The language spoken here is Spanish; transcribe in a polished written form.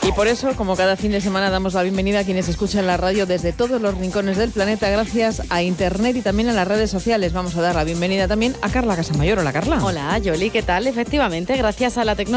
Y por eso, como cada fin de semana, damos la bienvenida a quienes escuchan la radio desde todos los rincones del planeta, gracias a Internet y también a las redes sociales. Vamos a dar la bienvenida también a Carla Casamayor. Hola, Carla. Hola, Yoli, ¿qué tal? Efectivamente, gracias a la tecnología